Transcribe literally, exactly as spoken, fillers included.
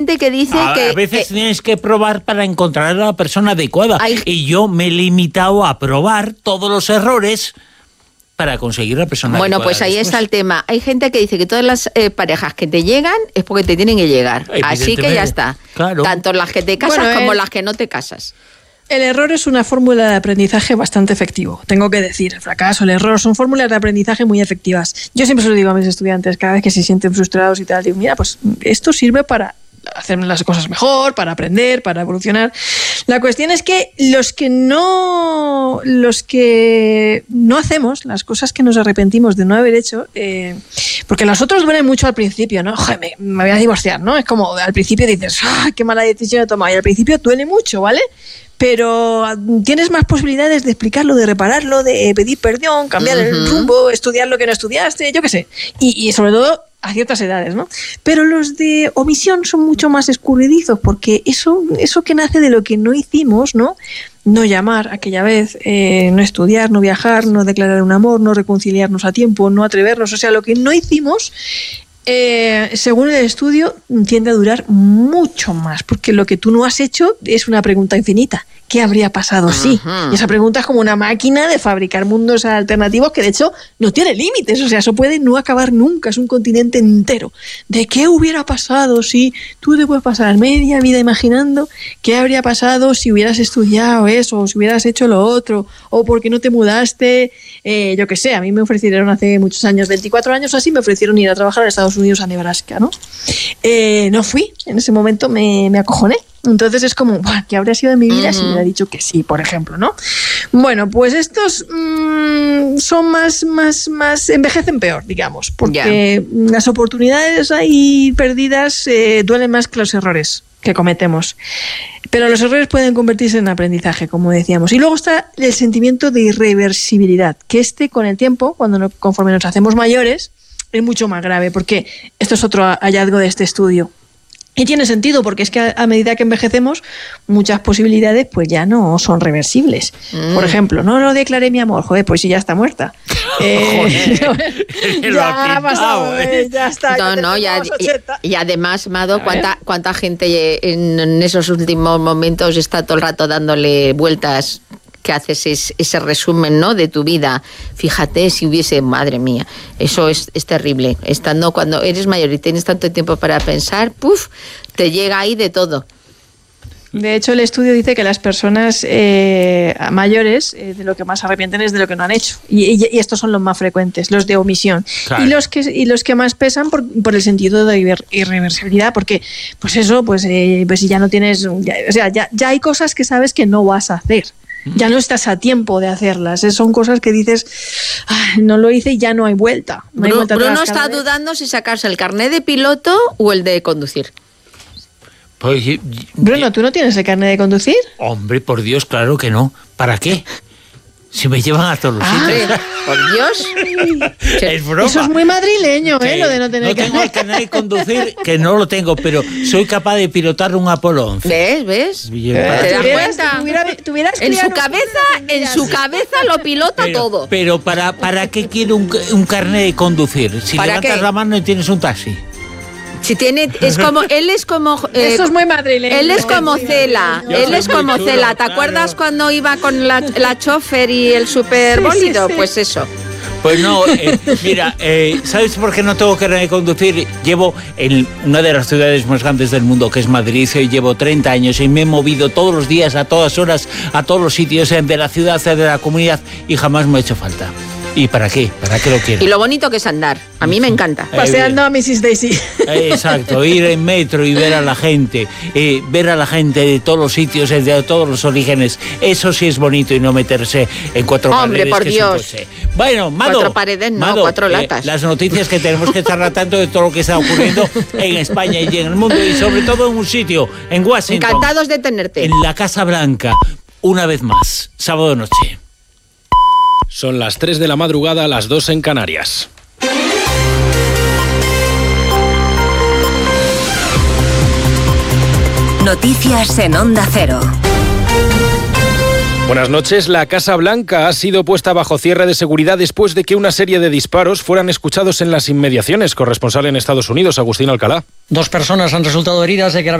gente que dice a, que... A veces que, tienes que probar para encontrar a la persona adecuada. Hay, y yo me he limitado a probar todos los errores para conseguir la persona bueno, adecuada. Bueno, pues ahí después. Está el tema. Hay gente que dice que todas las eh, parejas que te llegan es porque te tienen que llegar. Así que ya está. Claro. Tanto las que te casas bueno, como el, las que no te casas. El error es una fórmula de aprendizaje bastante efectivo. Tengo que decir, el fracaso, el error son fórmulas de aprendizaje muy efectivas. Yo siempre se lo digo a mis estudiantes, cada vez que se sienten frustrados y tal, digo, mira, pues esto sirve para hacer las cosas mejor, para aprender, para evolucionar. La cuestión es que los que no los que no hacemos las cosas que nos arrepentimos de no haber hecho, eh, porque los otros duelen mucho al principio, ¿no? Joder, me, me voy a divorciar, ¿no? Es como al principio dices, ¡ah, qué mala decisión he tomado! Y al principio duele mucho, ¿vale? Pero tienes más posibilidades de explicarlo, de repararlo, de pedir perdón, cambiar uh-huh. el rumbo, estudiar lo que no estudiaste, yo qué sé. Y, y sobre todo a ciertas edades, ¿no? Pero los de omisión son mucho más escurridizos, porque eso, eso que nace de lo que no hicimos, ¿no? No llamar aquella vez, eh, no estudiar, no viajar, no declarar un amor, no reconciliarnos a tiempo, no atrevernos, o sea, lo que no hicimos... Eh, según el estudio, tiende a durar mucho más, porque lo que tú no has hecho es una pregunta infinita. ¿Qué habría pasado si? Uh-huh. Y esa pregunta es como una máquina de fabricar mundos alternativos que de hecho no tiene límites, o sea, eso puede no acabar nunca, es un continente entero. ¿De qué hubiera pasado si tú te puedes pasar media vida imaginando qué habría pasado si hubieras estudiado eso, o si hubieras hecho lo otro, o por qué no te mudaste? Eh, yo qué sé, a mí me ofrecieron hace muchos años, veinticuatro años así, me ofrecieron ir a trabajar a Estados Unidos, a Nebraska, ¿no? Eh, no fui, en ese momento me, me acojoné. Entonces es como, ¿qué habría sido de mi vida uh-huh. si me hubiera dicho que sí, por ejemplo, ¿no? Bueno, pues estos mmm, son más, más, más, envejecen peor, digamos, porque yeah. las oportunidades ahí perdidas eh, duelen más que los errores que cometemos. Pero los errores pueden convertirse en aprendizaje, como decíamos. Y luego está el sentimiento de irreversibilidad, que este con el tiempo, cuando no, conforme nos hacemos mayores, es mucho más grave, porque esto es otro hallazgo de este estudio. Y tiene sentido, porque es que a, a medida que envejecemos, muchas posibilidades pues ya no son reversibles. Mm. Por ejemplo, no lo declaré mi amor, joder, pues si ya está muerta. eh, ya ha pasado, eh, ya está. No, ya no, ya, y, y además, Mado, ¿cuánta, cuánta gente en, en esos últimos momentos está todo el rato dándole vueltas? Que haces es, ese resumen, ¿no?, de tu vida. Fíjate si hubiese, madre mía, eso es, es terrible. Estando cuando eres mayor y tienes tanto tiempo para pensar, puf, te llega ahí de todo. De hecho, el estudio dice que las personas eh, mayores eh, de lo que más se arrepienten es de lo que no han hecho. Y, y, y estos son los más frecuentes, los de omisión. Claro. Y los que y los que más pesan por, por el sentido de irreversibilidad, porque pues eso, pues, eh, pues si ya no tienes, ya, o sea, ya, ya hay cosas que sabes que no vas a hacer. Ya no estás a tiempo de hacerlas. Son cosas que dices, no lo hice y ya no hay vuelta. No hay Bruno, vuelta Bruno está vez. dudando si sacarse el carnet de piloto o el de conducir. Pues, Bruno, ¿tú no tienes el carnet de conducir? Hombre, por Dios, claro que no. ¿Para qué? Si me llevan a todos los ah, sitios. Por Dios. Es broma. Eso es muy madrileño, ¿eh? Lo de no tener no carnet. tengo el carnet de conducir, que no lo tengo, pero soy capaz de pilotar un Apolo once. ¿Ves? ¿Ves? Bien, ¿Te das tuvieras, cuenta? Tuviera, tuvieras en su cabeza, en su cabeza lo pilota pero, todo. Pero ¿para, para qué quiero un, un carnet de conducir? Si levantas qué? la mano y tienes un taxi. Si tiene, es como, él es como... Eh, Eso es muy madrileño. Él es como Cela, Yo él es como chulo, Cela. ¿Te claro. acuerdas cuando iba con la, la chofer y el superbólido? Sí, sí, sí. Pues eso. Pues no, eh, mira, eh, ¿sabes por qué no tengo que conducir? Llevo en una de las ciudades más grandes del mundo, que es Madrid, y llevo treinta años y me he movido todos los días, a todas horas, a todos los sitios de la ciudad, de la comunidad, y jamás me ha hecho falta. ¿Y para qué? ¿Para qué lo quiero? Y lo bonito que es andar. A mí me encanta. Eh, Paseando a missus Daisy. Exacto, ir en metro y ver a la gente, eh, ver a la gente de todos los sitios, de todos los orígenes. Eso sí es bonito y no meterse en cuatro Hombre, paredes. Hombre, por que Dios. Bueno, Mado. Cuatro paredes, no, Mado, cuatro latas. Eh, las noticias que tenemos que estar tratando de todo lo que está ocurriendo en España y en el mundo, y sobre todo en un sitio, en Washington. Encantados de tenerte. En la Casa Blanca, una vez más, sábado noche. Son las tres de la madrugada, las dos en Canarias. Noticias en Onda Cero. Buenas noches. La Casa Blanca ha sido puesta bajo cierre de seguridad después de que una serie de disparos fueran escuchados en las inmediaciones. Corresponsal en Estados Unidos, Agustín Alcalá. Dos personas han resultado heridas de gravedad.